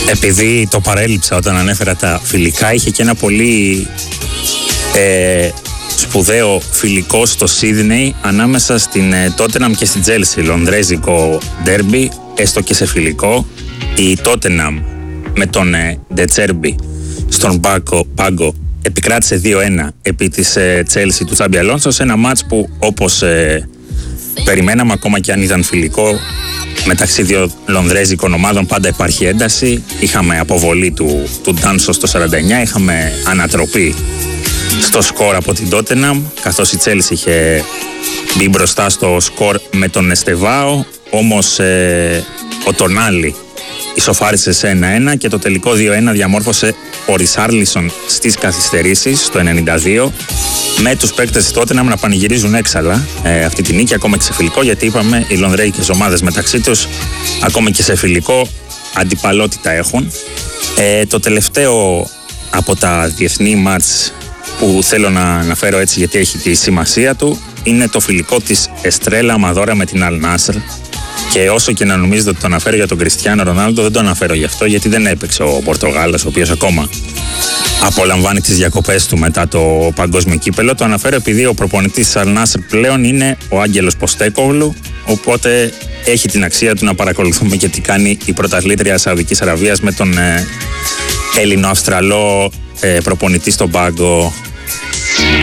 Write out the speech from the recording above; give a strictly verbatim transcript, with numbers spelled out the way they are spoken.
Επειδή το παρέλειψα όταν ανέφερα τα φιλικά, είχε και ένα πολύ ε, σπουδαίο φιλικό στο Σίδνεϊ ανάμεσα στην Τότεναμ και στην Τσέλσι, λονδρέζικο ντέρμπι, έστω και σε φιλικό. Η Τότεναμ με τον Ντετσέρμπι στον πάγκο, πάγκο επικράτησε δύο ένα επί της Τσέλσι του Τσάμπι Αλόνσο, σε ένα μάτς που, όπως ε, περιμέναμε, ακόμα και αν ήταν φιλικό, μεταξύ δύο λονδρέζικων ομάδων πάντα υπάρχει ένταση. Είχαμε αποβολή του, του Ντάνσο στο σαράντα εννιά, είχαμε ανατροπή στο σκορ από την Τότεναμ, καθώς η Τσέλσι είχε μπει μπροστά στο σκορ με τον Εστεβάο, όμως ε, ο Τονάλι ισοφάρισε σε ένα ένα και το τελικό δύο ένα διαμόρφωσε ο Ρισάρλισον στις καθυστερήσεις στο ενενήντα δύο, με τους παίκτες της Τότεναμ να πανηγυρίζουν έξαλα ε, αυτή τη νίκη, ακόμα και σε φιλικό, γιατί είπαμε οι λονδρέικες ομάδες μεταξύ τους ακόμα και σε φιλικό αντιπαλότητα έχουν. Ε, το τελευταίο από τα διεθνή μάτς που θέλω να αναφέρω έτσι γιατί έχει τη σημασία του είναι το φιλικό της Εστρέλα Αμαδόρα με την Αλ Νάσρ. Και όσο και να νομίζετε ότι το αναφέρω για τον Κριστιάνο Ρονάλντο, δεν το αναφέρω γι' αυτό, γιατί δεν έπαιξε ο Πορτογάλος, ο οποίος ακόμα απολαμβάνει τις διακοπές του μετά το παγκόσμιο κύπελο. Το αναφέρω επειδή ο προπονητής της Αλ Νάσρ πλέον είναι ο Άγγελος Ποστέκογλου, οπότε έχει την αξία του να παρακολουθούμε και τι κάνει η πρωταθλήτρια Σαουδικής Αραβίας με τον ε, Έλληνο-Αυστραλό ε, προπονητή στον πάγκο.